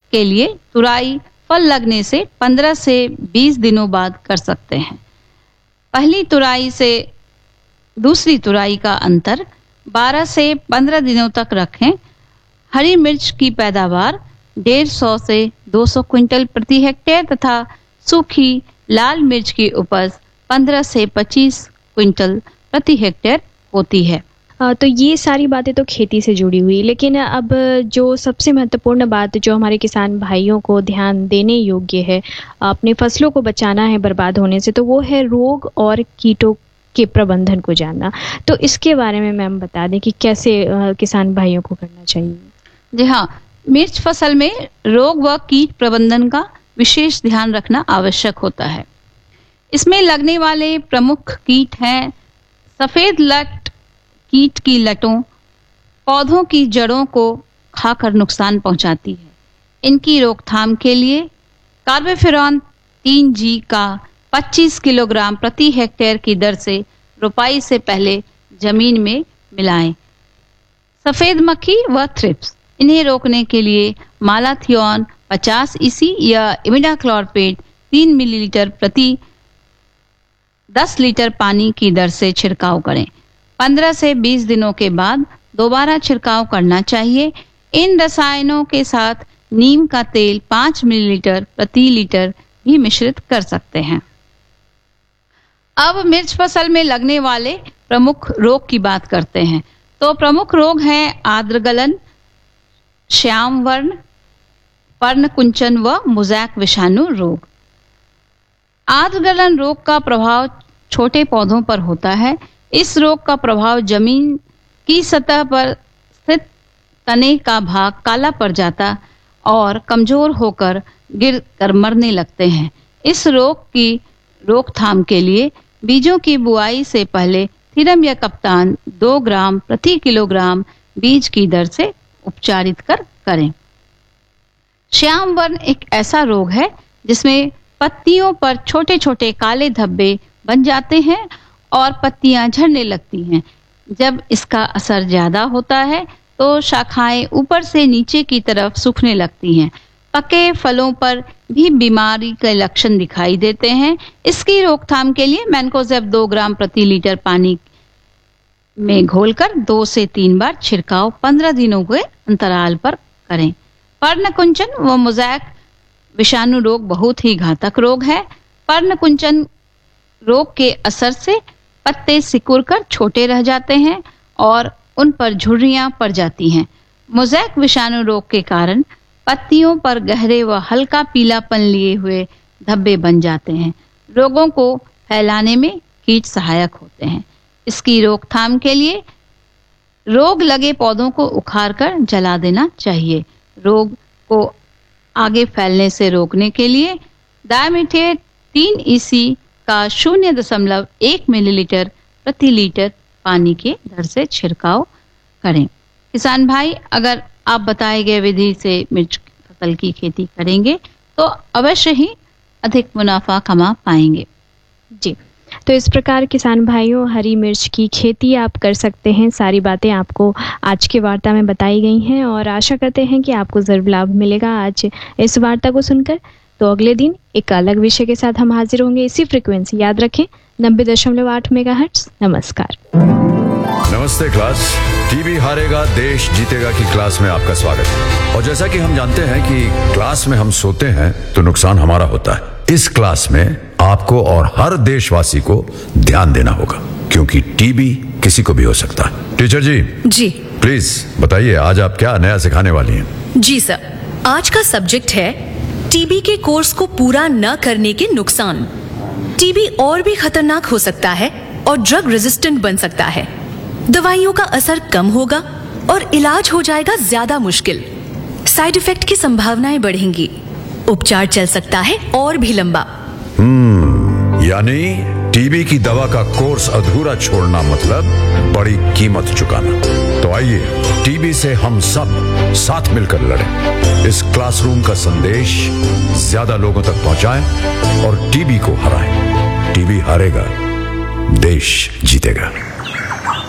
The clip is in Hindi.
के लिए तुराई फल लगने से 15 से 20 दिनों बाद कर सकते हैं। पहली तुराई से दूसरी तुराई का अंतर 12 से 15 दिनों तक रखें। हरी मिर्च की पैदावार 150 से 200 क्विंटल प्रति हेक्टेयर तथा सूखी लाल मिर्च की उपज 15 से 25 क्विंटल प्रति हेक्टेयर होती है। तो ये सारी बातें तो खेती से जुड़ी हुई, लेकिन अब जो सबसे महत्वपूर्ण बात जो हमारे किसान भाइयों को ध्यान देने योग्य है, अपनी फसलों को बचाना है बर्बाद होने से, तो वो है रोग और कीटों के प्रबंधन को जानना। तो इसके बारे में मैम बता दें कि कैसे किसान भाइयों को करना चाहिए। जी हाँ, मिर्च फसल में रोग व कीट प्रबंधन का विशेष ध्यान रखना आवश्यक होता है। इसमें लगने वाले प्रमुख कीट हैं सफेद लट कीट की लटों पौधों की जड़ों को खाकर नुकसान पहुंचाती है। इनकी रोकथाम के लिए कार्बोफ्यूरॉन 3G का 25 किलोग्राम प्रति हेक्टेयर की दर से रोपाई से पहले जमीन में मिलाएं। सफेद मक्खी व थ्रिप्स, इन्हें रोकने के लिए मालाथियोन 50 EC या इमिडाक्लोरपेट 3 मिलीलीटर प्रति 10 लीटर पानी की दर से छिड़काव करें। 15 से 20 दिनों के बाद दोबारा छिड़काव करना चाहिए। इन रसायनों के साथ नीम का तेल 5 मिलीलीटर प्रति लीटर भी मिश्रित कर सकते हैं। अब मिर्च फसल में लगने वाले प्रमुख रोग की बात करते हैं। तो प्रमुख रोग हैं आर्द्रगलन, श्याम वर्ण, पर्ण कुंचन व मोज़ैक विषाणु रोग। आर्द्रगलन रोग का प्रभाव छोटे पौधों पर होता है। इस रोग का प्रभाव जमीन की सतह पर स्थित तने का भाग काला पड़ जाता और कमजोर होकर गिर कर मरने लगते हैं। इस रोग की रोकथाम के लिए बीजों की बुआई से पहले थीरम या कप्तान 2 ग्राम प्रति किलोग्राम बीज की दर से उपचारित करें। श्याम वर्ण एक ऐसा रोग है जिसमें पत्तियों पर छोटे छोटे काले धब्बे बन जाते हैं और पत्तियां झड़ने लगती हैं। जब इसका असर ज्यादा होता है तो शाखाएं ऊपर से नीचे की तरफ सूखने लगती हैं। पके फलों पर भी बीमारी के लक्षण दिखाई देते हैं। इसकी रोकथाम के लिए मैनकोजेब 2 ग्राम प्रति लीटर पानी में घोलकर 2 से 3 बार छिड़काव 15 दिनों के अंतराल पर करें। पर्णकुंचन व मोज़ैक विषाणु रोग बहुत ही घातक रोग है। पर्णकुंचन रोग के असर से पत्ते सिकुड़कर छोटे रह जाते हैं और उन पर झुर्रियां पड़ जाती हैं। मोज़ैक विषाणु रोग के कारण पत्तियों पर गहरे व हल्का पीलापन लिए हुए धब्बे बन जाते हैं। रोगों को फैलाने में कीट सहायक होते हैं। इसकी रोकथाम के लिए रोग लगे पौधों को उखाड़कर जला देना चाहिए। रोग को आगे फैलने से रोकने के लिए डायमिथेट 3 EC का 0.1 मिलीलीटर प्रति लीटर पानी के दर से छिड़काव करें। किसान भाई, अगर आप बताए गए विधि से मिर्च फसल की खेती करेंगे तो अवश्य ही अधिक मुनाफा कमा पाएंगे। जी, तो इस प्रकार किसान भाइयों हरी मिर्च की खेती आप कर सकते हैं। सारी बातें आपको आज की वार्ता में बताई गई हैं और आशा करते हैं कि आपको ज़रूर लाभ मिलेगा आज इस वार्ता को सुनकर। तो अगले दिन एक अलग विषय के साथ हम हाजिर होंगे इसी फ्रीक्वेंसी, याद रखें 90.8 मेगाहर्ट्ज। नमस्कार। नमस्ते क्लास। टीबी हारेगा देश जीतेगा की क्लास में आपका स्वागत है। और जैसा कि हम जानते हैं कि क्लास में हम सोते हैं तो नुकसान हमारा होता है। इस क्लास में आपको और हर देशवासी को ध्यान देना होगा क्योंकि टीबी किसी को भी हो सकता है। Teacher ji. जी प्लीज बताइए आज आप क्या नया सिखाने वाली हैं? जी सर, आज का सब्जेक्ट है टीबी के कोर्स को पूरा न करने के नुकसान। टीबी और भी खतरनाक हो सकता है और ड्रग रेजिस्टेंट बन सकता है। दवाइयों का असर कम होगा और इलाज हो जाएगा ज्यादा मुश्किल। साइड इफेक्ट की संभावनाएं बढ़ेंगी। उपचार चल सकता है और भी लंबा। यानी टीबी की दवा का कोर्स अधूरा छोड़ना मतलब बड़ी कीमत चुकाना। तो आइए टीबी से हम सब साथ मिलकर लड़ें। इस क्लासरूम का संदेश ज्यादा लोगों तक पहुंचाएं और टीबी को हराएं। टीबी हारेगा, देश जीतेगा।